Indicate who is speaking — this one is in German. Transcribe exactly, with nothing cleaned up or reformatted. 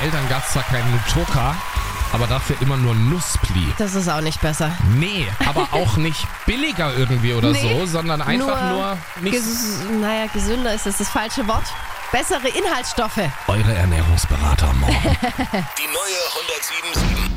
Speaker 1: Eltern gab es zwar keinen Nutoka, aber dafür immer nur Nusspli.
Speaker 2: Das ist auch nicht besser.
Speaker 1: Nee, aber auch nicht billiger irgendwie oder
Speaker 2: Nee,
Speaker 1: so, sondern einfach nur,
Speaker 2: nur
Speaker 1: nicht
Speaker 2: ges- naja, gesünder ist das das falsche Wort. Bessere Inhaltsstoffe.
Speaker 1: eure Ernährungsberater morgen.
Speaker 3: Die neue hundertsieben Komma sieben.